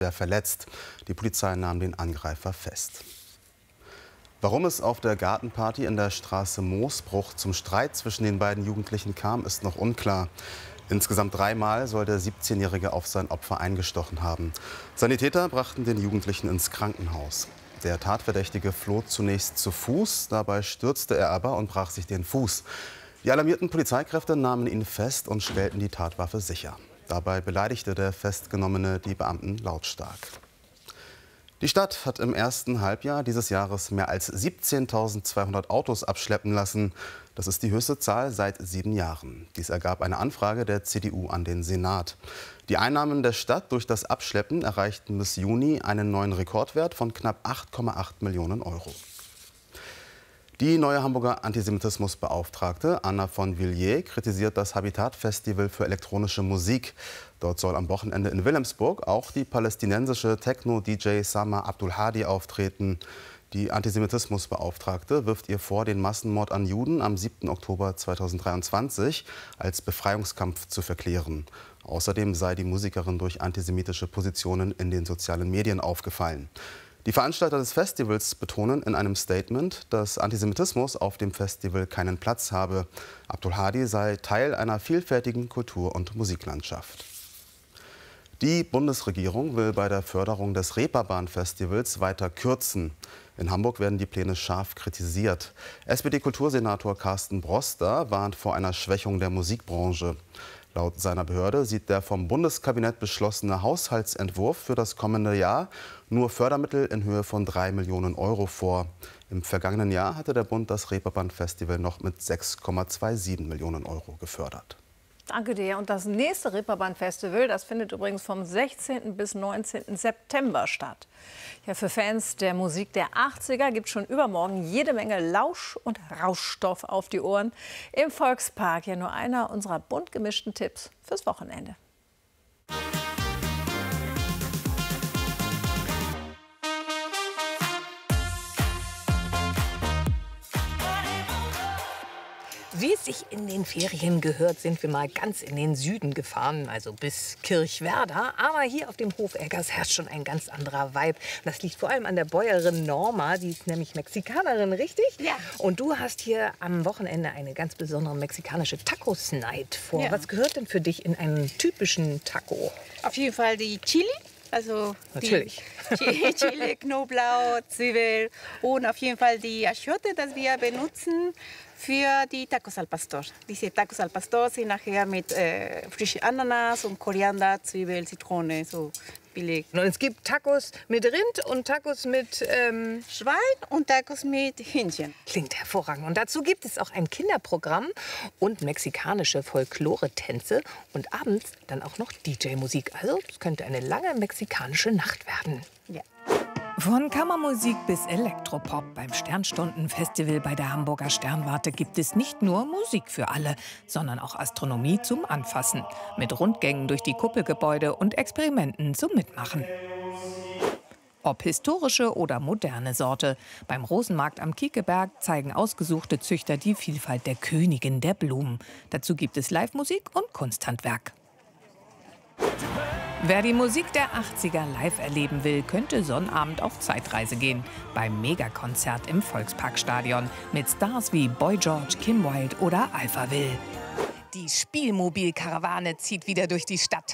schwer verletzt. Die Polizei nahm den Angreifer fest. Warum es auf der Gartenparty in der Straße Moosbruch zum Streit zwischen den beiden Jugendlichen kam, ist noch unklar. Insgesamt 3-mal soll der 17-Jährige auf sein Opfer eingestochen haben. Sanitäter brachten den Jugendlichen ins Krankenhaus. Der Tatverdächtige floh zunächst zu Fuß, dabei stürzte er aber und brach sich den Fuß. Die alarmierten Polizeikräfte nahmen ihn fest und stellten die Tatwaffe sicher. Dabei beleidigte der Festgenommene die Beamten lautstark. Die Stadt hat im ersten Halbjahr dieses Jahres mehr als 17.200 Autos abschleppen lassen. Das ist die höchste Zahl seit 7 Jahren. Dies ergab eine Anfrage der CDU an den Senat. Die Einnahmen der Stadt durch das Abschleppen erreichten bis Juni einen neuen Rekordwert von knapp 8,8 Millionen Euro. Die neue Hamburger Antisemitismusbeauftragte Anna von Villiers kritisiert das Habitat-Festival für elektronische Musik. Dort soll am Wochenende in Wilhelmsburg auch die palästinensische Techno-DJ Sama Abdulhadi auftreten. Die Antisemitismusbeauftragte wirft ihr vor, den Massenmord an Juden am 7. Oktober 2023 als Befreiungskampf zu verklären. Außerdem sei die Musikerin durch antisemitische Positionen in den sozialen Medien aufgefallen. Die Veranstalter des Festivals betonen in einem Statement, dass Antisemitismus auf dem Festival keinen Platz habe. Abdulhadi sei Teil einer vielfältigen Kultur- und Musiklandschaft. Die Bundesregierung will bei der Förderung des Reeperbahn-Festivals weiter kürzen. In Hamburg werden die Pläne scharf kritisiert. SPD-Kultursenator Carsten Broster warnt vor einer Schwächung der Musikbranche. Laut seiner Behörde sieht der vom Bundeskabinett beschlossene Haushaltsentwurf für das kommende Jahr nur Fördermittel in Höhe von 3 Millionen Euro vor. Im vergangenen Jahr hatte der Bund das Reeperbahn-Festival noch mit 6,27 Millionen Euro gefördert. Danke dir. Und das nächste Reeperbahn-Festival, das findet übrigens vom 16. bis 19. September statt. Ja, für Fans der Musik der 80er gibt es schon übermorgen jede Menge Lausch- und Rauschstoff auf die Ohren. Im Volkspark ja nur einer unserer bunt gemischten Tipps fürs Wochenende. Wie es sich in den Ferien gehört, sind wir mal ganz in den Süden gefahren, also bis Kirchwerder. Aber hier auf dem Hof Eggers herrscht schon ein ganz anderer Vibe. Das liegt vor allem an der Bäuerin Norma, die ist nämlich Mexikanerin, richtig? Ja. Und du hast hier am Wochenende eine ganz besondere mexikanische Tacos-Night vor. Ja. Was gehört denn für dich in einen typischen Taco? Auf jeden Fall die Chili. Also Natürlich. Die Chili, Knoblauch, Zwiebel und auf jeden Fall die Achiote, das wir benutzen für die Tacos al Pastor. Diese Tacos al Pastor sind nachher mit frischen Ananas und Koriander, Zwiebel, Zitrone, so billig. Und es gibt Tacos mit Rind und Tacos mit Schwein und Tacos mit Hähnchen. Klingt hervorragend. Und dazu gibt es auch ein Kinderprogramm und mexikanische Folklore-Tänze und abends dann auch noch DJ-Musik. Also es könnte eine lange mexikanische Nacht werden. Ja. Von Kammermusik bis Elektropop beim Sternstundenfestival bei der Hamburger Sternwarte gibt es nicht nur Musik für alle, sondern auch Astronomie zum Anfassen. Mit Rundgängen durch die Kuppelgebäude und Experimenten zum Mitmachen. Ob historische oder moderne Sorte. Beim Rosenmarkt am Kiekeberg zeigen ausgesuchte Züchter die Vielfalt der Königin der Blumen. Dazu gibt es Live-Musik und Kunsthandwerk. Wer die Musik der 80er live erleben will, könnte Sonnabend auf Zeitreise gehen. Beim Megakonzert im Volksparkstadion mit Stars wie Boy George, Kim Wilde oder Alphaville. Die Spielmobilkarawane zieht wieder durch die Stadt.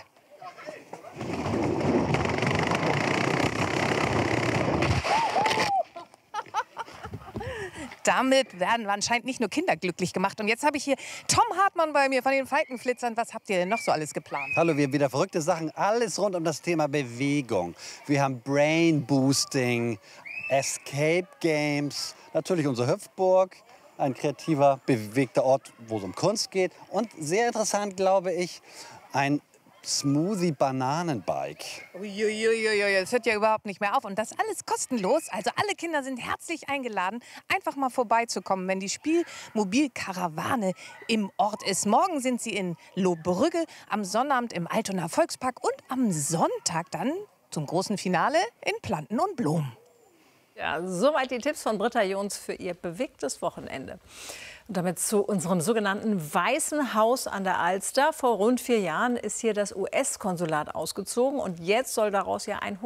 Damit werden anscheinend nicht nur Kinder glücklich gemacht. Und jetzt habe ich hier Tom Hartmann bei mir von den Falkenflitzern. Was habt ihr denn noch so alles geplant? Hallo, wir haben wieder verrückte Sachen. Alles rund um das Thema Bewegung. Wir haben Brain Boosting, Escape Games, natürlich unsere Hüpfburg. Ein kreativer, bewegter Ort, wo es um Kunst geht. Und sehr interessant, glaube ich, ein Smoothie-Bananenbike. Uiuiuiui, das hört ja überhaupt nicht mehr auf. Und das alles kostenlos. Also alle Kinder sind herzlich eingeladen, einfach mal vorbeizukommen, wenn die Spielmobilkarawane im Ort ist. Morgen sind sie in Lohbrügge, am Sonnabend im Altonaer Volkspark und am Sonntag dann zum großen Finale in Planten und Blom. Ja, soweit die Tipps von Britta Jons für ihr bewegtes Wochenende. Und damit zu unserem sogenannten Weißen Haus an der Alster. Vor rund 4 Jahren ist hier das US-Konsulat ausgezogen und jetzt soll daraus ja ein